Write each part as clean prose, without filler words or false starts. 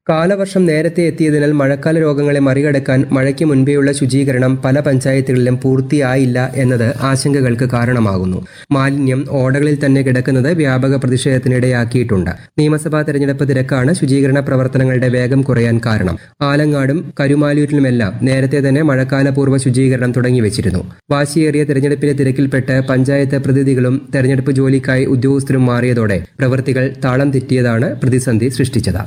കാലവർഷം നേരത്തെ എത്തിയതിനാൽ മഴക്കാല രോഗങ്ങളെ മറികടക്കാൻ മഴയ്ക്ക് മുൻപേയുള്ള ശുചീകരണം പല പഞ്ചായത്തുകളിലും പൂർത്തിയായില്ല എന്നത് ആശങ്കകൾക്ക് കാരണമാകുന്നു. മാലിന്യം ഓടകളിൽ തന്നെ കിടക്കുന്നത് വ്യാപക പ്രതിഷേധത്തിനിടയാക്കിയിട്ടുണ്ട്. നിയമസഭാ തെരഞ്ഞെടുപ്പ് തിരക്കാണ് ശുചീകരണ പ്രവർത്തനങ്ങളുടെ വേഗം കുറയാൻ കാരണം. ആലങ്ങാടും കരുമാലൂരിലുമെല്ലാം നേരത്തെ തന്നെ മഴക്കാലപൂർവ്വ ശുചീകരണം തുടങ്ങിവെച്ചിരുന്നു. വാശിയേറിയ തെരഞ്ഞെടുപ്പിന്റെ തിരക്കിൽപ്പെട്ട് പഞ്ചായത്ത് പ്രതിനിധികളും തെരഞ്ഞെടുപ്പ് ജോലിക്കായി ഉദ്യോഗസ്ഥരും മാറിയതോടെ പ്രവൃത്തികൾ താളം തെറ്റിയതാണ് പ്രതിസന്ധി സൃഷ്ടിച്ചത്.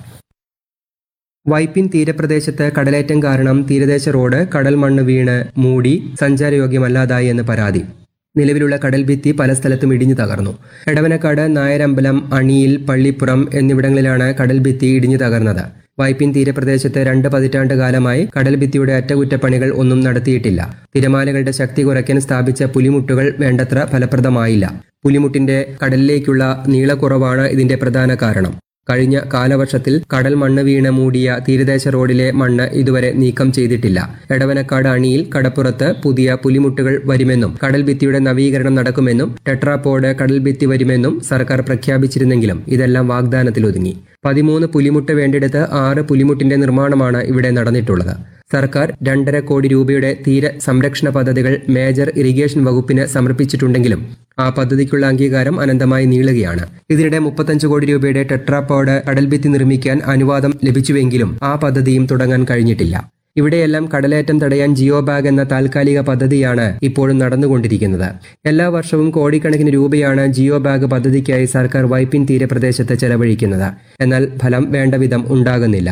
വൈപ്പിൻ തീരപ്രദേശത്ത് കടലേറ്റം കാരണം തീരദേശ റോഡ് കടൽ മണ്ണ് വീണ് മൂടി സഞ്ചാരയോഗ്യമല്ലാതായി എന്ന് പരാതി. നിലവിലുള്ള കടൽഭിത്തി പല സ്ഥലത്തും ഇടിഞ്ഞു തകർന്നു. എടവനക്കാട്, നായരമ്പലം, അണിയിൽ, പള്ളിപ്പുറം എന്നിവിടങ്ങളിലാണ് കടൽഭിത്തി ഇടിഞ്ഞു തകർന്നത്. വൈപ്പിൻ തീരപ്രദേശത്ത് 2 പതിറ്റാണ്ട് കാലമായി കടൽഭിത്തിയുടെ അറ്റകുറ്റപ്പണികൾ ഒന്നും നടത്തിയിട്ടില്ല. തിരമാലകളുടെ ശക്തി കുറയ്ക്കാൻ സ്ഥാപിച്ച പുലിമുട്ടുകൾ വേണ്ടത്ര ഫലപ്രദമായില്ല. പുലിമുട്ടിന്റെ കടലിലേക്കുള്ള നീളക്കുറവാണ് ഇതിന്റെ പ്രധാന കാരണം. കഴിഞ്ഞ കാലവർഷത്തിൽ കടൽ മണ്ണ് വീണ് മൂടിയ തീരദേശ റോഡിലെ മണ്ണ് ഇതുവരെ നീക്കം ചെയ്തിട്ടില്ല. എടവനക്കാട് അണിയിൽ കടപ്പുറത്ത് പുതിയ പുലിമുട്ടുകൾ വരുമെന്നും കടൽഭിത്തിയുടെ നവീകരണം നടക്കുമെന്നും ടെട്രാപോഡ് കടൽഭിത്തി വരുമെന്നും സർക്കാർ പ്രഖ്യാപിച്ചിരുന്നെങ്കിലും ഇതെല്ലാം വാഗ്ദാനത്തിലൊതുങ്ങി. 13 പുലിമുട്ട് വേണ്ടിടത്ത് 6 പുലിമുട്ടിന്റെ നിർമ്മാണമാണ് ഇവിടെ നടന്നിട്ടുള്ളത്. സർക്കാർ 2.5 കോടി രൂപയുടെ തീര സംരക്ഷണ പദ്ധതികൾ മേജർ ഇറിഗേഷൻ വകുപ്പിന് സമർപ്പിച്ചിട്ടുണ്ടെങ്കിലും ആ പദ്ധതിക്കുള്ള അംഗീകാരം അനന്തമായി നീളുകയാണ്. ഇതിനിടെ 35 കോടി രൂപയുടെ ടെട്രാപോഡ് കടൽഭിത്തി നിർമ്മിക്കാൻ അനുവാദം ലഭിച്ചുവെങ്കിലും ആ പദ്ധതിയും തുടങ്ങാൻ കഴിഞ്ഞിട്ടില്ല. ഇവിടെയെല്ലാം കടലേറ്റം തടയാൻ ജിയോ ബാഗ് എന്ന താൽക്കാലിക പദ്ധതിയാണ് ഇപ്പോഴും നടന്നുകൊണ്ടിരിക്കുന്നത്. എല്ലാ വർഷവും കോടിക്കണക്കിന് രൂപയാണ് ജിയോ ബാഗ് പദ്ധതിക്കായി സർക്കാർ വൈപ്പിൻ തീരപ്രദേശത്ത് ചെലവഴിക്കുന്നത്. എന്നാൽ ഫലം വേണ്ടവിധം ഉണ്ടാകുന്നില്ല.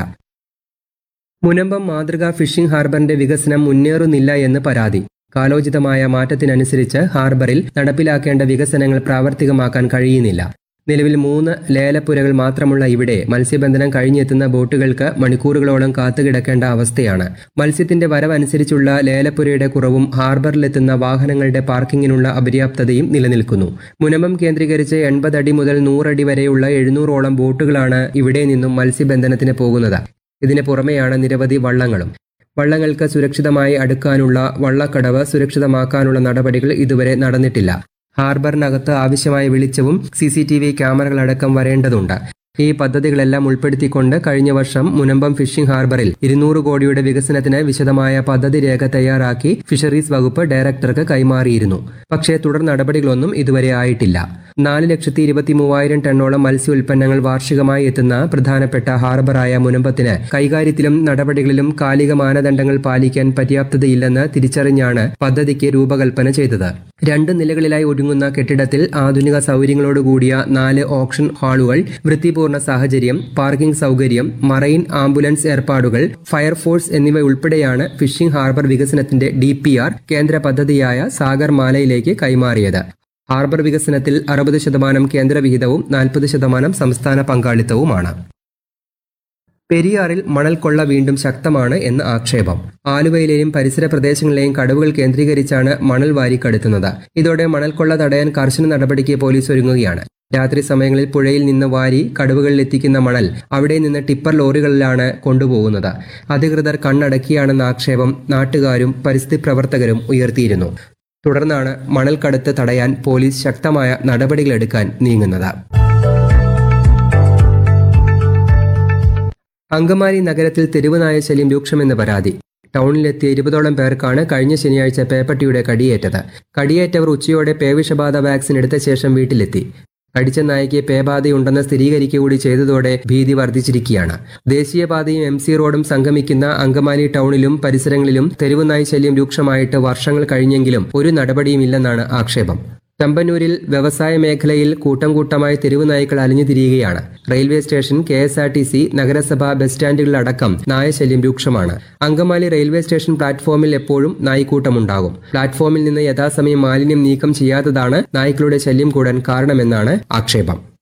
മുനമ്പം മാതൃകാ ഫിഷിംഗ് ഹാർബറിന്റെ വികസനം മുന്നേറുന്നില്ല എന്ന് പരാതി. കാലോചിതമായ മാറ്റത്തിനനുസരിച്ച് ഹാർബറിൽ നടപ്പിലാക്കേണ്ട വികസനങ്ങൾ പ്രാവർത്തികമാക്കാൻ കഴിയുന്നില്ല. നിലവിൽ 3 ലേലപ്പുരകൾ മാത്രമുള്ള ഇവിടെ മത്സ്യബന്ധനം കഴിഞ്ഞെത്തുന്ന ബോട്ടുകൾക്ക് മണിക്കൂറുകളോളം കാത്തുകിടക്കേണ്ട അവസ്ഥയാണ്. മത്സ്യത്തിന്റെ വരവനുസരിച്ചുള്ള ലേലപ്പുരയുടെ കുറവും ഹാർബറിലെത്തുന്ന വാഹനങ്ങളുടെ പാർക്കിങ്ങിനുള്ള അപര്യാപ്തതയും നിലനിൽക്കുന്നു. മുനമ്പം കേന്ദ്രീകരിച്ച് 80 അടി മുതൽ 100 അടി വരെയുള്ള 700ഓളം ബോട്ടുകളാണ് ഇവിടെ നിന്നും മത്സ്യബന്ധനത്തിന് പോകുന്നത്. ഇതിന് പുറമെയാണ് നിരവധി വള്ളങ്ങളും. വള്ളങ്ങൾക്ക് സുരക്ഷിതമായി അടുക്കാനുള്ള വള്ളക്കടവ് സുരക്ഷിതമാക്കാനുള്ള നടപടികൾ ഇതുവരെ നടന്നിട്ടില്ല. ഹാർബറിനകത്ത് ആവശ്യമായ വെളിച്ചവും CCTV ക്യാമറകളടക്കം വരേണ്ടതുണ്ട്. ഈ പദ്ധതികളെല്ലാം ഉൾപ്പെടുത്തിക്കൊണ്ട് കഴിഞ്ഞ വർഷം മുനമ്പം ഫിഷിംഗ് ഹാർബറിൽ 200 കോടിയുടെ വികസനത്തിന് വിശദമായ പദ്ധതി രേഖ തയ്യാറാക്കി ഫിഷറീസ് വകുപ്പ് ഡയറക്ടർക്ക് കൈമാറിയിരുന്നു. പക്ഷേ തുടർ നടപടികളൊന്നും ഇതുവരെ ആയിട്ടില്ല. 4,23,000 ടണ്ണോളം മത്സ്യ ഉൽപ്പന്നങ്ങൾ വാർഷികമായി എത്തുന്ന പ്രധാനപ്പെട്ട ഹാർബറായ മുനമ്പത്തിന് കൈകാര്യത്തിലും നടപടികളിലും കാലിക മാനദണ്ഡങ്ങൾ പാലിക്കാൻ പര്യാപ്തതയില്ലെന്ന് തിരിച്ചറിഞ്ഞാണ് പദ്ധതിക്ക് രൂപകൽപ്പന ചെയ്തത്. 2 നിലകളിലായി ഒരുങ്ങുന്ന കെട്ടിടത്തിൽ ആധുനിക സൗകര്യങ്ങളോടുകൂടിയ 4 ഓപ്ഷൻ ഹാളുകൾ, വൃത്തിപൂർണ്ണ സാഹചര്യം, പാർക്കിംഗ് സൗകര്യം, മറൈൻ ആംബുലൻസ് ഏർപ്പാടുകൾ, ഫയർഫോഴ്സ് എന്നിവ ഉൾപ്പെടെയാണ് ഫിഷിംഗ് ഹാർബർ വികസനത്തിന്റെ DPR കേന്ദ്ര പദ്ധതിയായ സാഗർ മാലയിലേക്ക് കൈമാറിയത്. ഹാർബർ വികസനത്തിൽ 60% കേന്ദ്ര വിഹിതവും 40% സംസ്ഥാന പങ്കാളിത്തവുമാണ്. പെരിയാറിൽ മണൽക്കൊള്ള വീണ്ടും ശക്തമാണ് എന്ന് ആക്ഷേപം. ആലുവയിലെയും പരിസര പ്രദേശങ്ങളിലെയും കടവുകൾ കേന്ദ്രീകരിച്ചാണ് മണൽ വാരിക്കടത്തുന്നത്. ഇതോടെ മണൽക്കൊള്ള തടയാൻ കർശന നടപടിക്ക് പോലീസ് ഒരുങ്ങുകയാണ്. രാത്രി സമയങ്ങളിൽ പുഴയിൽ നിന്ന് വാരി കടവുകളിൽ എത്തിക്കുന്ന മണൽ അവിടെ നിന്ന് ടിപ്പർ ലോറികളിലാണ് കൊണ്ടുപോകുന്നത്. അധികൃതർ കണ്ണടക്കിയാണെന്ന ആക്ഷേപം നാട്ടുകാരും പരിസ്ഥിതി പ്രവർത്തകരും ഉയർത്തിയിരുന്നു. തുടർന്നാണ് മണൽക്കടത്ത് തടയാൻ പോലീസ് ശക്തമായ നടപടികളെടുക്കാൻ നീങ്ങുന്നത്. അങ്കമാലി നഗരത്തിൽ തെരുവുനായ ശല്യം രൂക്ഷമെന്ന് പരാതി. ടൗണിലെത്തിയ 20ഓളം പേർക്കാണ് കഴിഞ്ഞ ശനിയാഴ്ച പേപ്പട്ടിയുടെ കടിയേറ്റത്. കടിയേറ്റവർ ഉച്ചയോടെ പേവിഷബാധ വാക്സിൻ എടുത്ത ശേഷം വീട്ടിലെത്തി. കടിച്ച നായയ്ക്ക് പേബാധയുണ്ടെന്ന് സ്ഥിരീകരിക്കുക കൂടി ചെയ്തതോടെ ഭീതി വർദ്ധിച്ചിരിക്കുകയാണ്. ദേശീയപാതയും MC റോഡും സംഗമിക്കുന്ന അങ്കമാലി ടൗണിലും പരിസരങ്ങളിലും തെരുവുനായ ശല്യം രൂക്ഷമായിട്ട് വർഷങ്ങൾ കഴിഞ്ഞെങ്കിലും ഒരു നടപടിയുമില്ലെന്നാണ് ആക്ഷേപം. ചമ്പന്നൂരിൽ വ്യവസായ മേഖലയിൽ കൂട്ടം കൂട്ടമായി തെരുവുനായ്ക്കൾ അലിഞ്ഞുതിരിയുകയാണ്. റെയിൽവേ സ്റ്റേഷൻ, KSRTC, നഗരസഭ, ബസ് സ്റ്റാൻഡുകളിലടക്കം നായശല്യം രൂക്ഷമാണ്. അങ്കമാലി റെയിൽവേ സ്റ്റേഷൻ പ്ലാറ്റ്ഫോമിൽ എപ്പോഴും നായ്ക്കൂട്ടമുണ്ടാകും. പ്ലാറ്റ്ഫോമിൽ നിന്ന് യഥാസമയം മാലിന്യം നീക്കം ചെയ്യാത്തതാണ് നായ്ക്കളുടെ ശല്യം കൂടാൻ കാരണമെന്നാണ് ആക്ഷേപം.